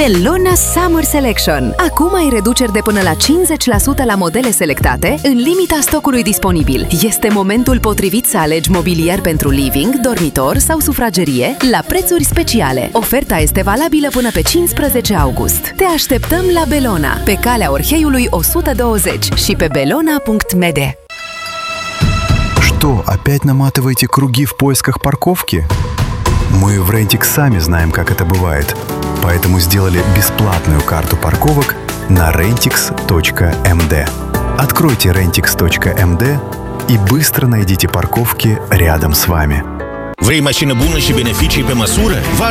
Bellona Summer Selection. Acum ai reduceri de până la 50% la modele selectate, în limita stocului disponibil. Este momentul potrivit să alegi mobilier pentru living, dormitor sau sufragerie la prețuri speciale. Oferta este valabilă până pe 15 august. Te așteptăm la Bellona, pe calea Orheiului 120 și pe bellona.md. Что, опять наматываете круги в поисках парковки? Мы в Rentix сами знаем, как это бывает, поэтому сделали бесплатную карту парковок на rentix.md. Откройте rentix.md и быстро найдите парковки рядом с вами. Vrei mașină bună și beneficii pe măsură?